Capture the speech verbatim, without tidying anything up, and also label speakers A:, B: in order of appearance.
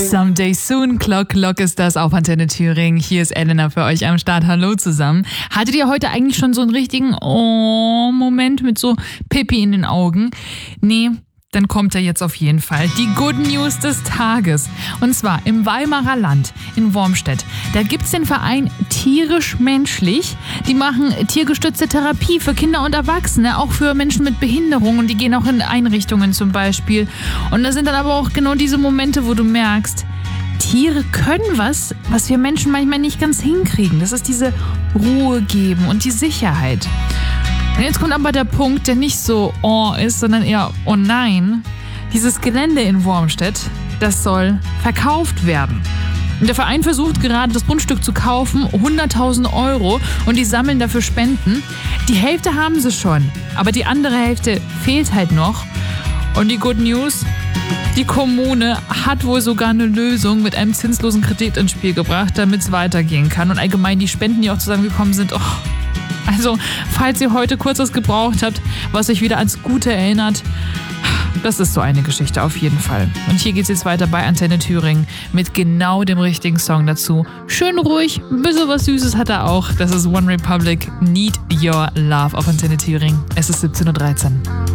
A: Someday soon, Clock Clock ist das auf Antenne Thüringen. Hier ist Elena für euch am Start. Hallo zusammen. Hattet ihr heute eigentlich schon so einen richtigen Oh-Moment mit so Pipi in den Augen? Nee, dann kommt er jetzt auf jeden Fall. Die Good News des Tages. Und zwar im Weimarer Land in Wormstedt. Da gibt's den Verein Tierisch-Menschlich. Die machen tiergestützte Therapie für Kinder und Erwachsene, auch für Menschen mit Behinderungen. Die gehen auch in Einrichtungen zum Beispiel. Und da sind dann aber auch genau diese Momente, wo du merkst, Tiere können was, was wir Menschen manchmal nicht ganz hinkriegen. Das ist diese Ruhe geben und die Sicherheit. Und jetzt kommt aber der Punkt, der nicht so oh ist, sondern eher oh nein. Dieses Gelände in Wormstedt, das soll verkauft werden. Und der Verein versucht gerade, das Grundstück zu kaufen, hunderttausend Euro, und die sammeln dafür Spenden. Die Hälfte haben sie schon, aber die andere Hälfte fehlt halt noch. Und die Good News, die Kommune hat wohl sogar eine Lösung mit einem zinslosen Kredit ins Spiel gebracht, damit es weitergehen kann. Und allgemein die Spenden, die auch zusammengekommen sind, oh. Also, falls ihr heute kurz was gebraucht habt, was euch wieder ans Gute erinnert, das ist so eine Geschichte auf jeden Fall. Und hier geht's jetzt weiter bei Antenne Thüringen mit genau dem richtigen Song dazu. Schön ruhig, ein bisschen was Süßes hat er auch. Das ist One Republic, Need Your Love auf Antenne Thüringen. Es ist siebzehn Uhr dreizehn.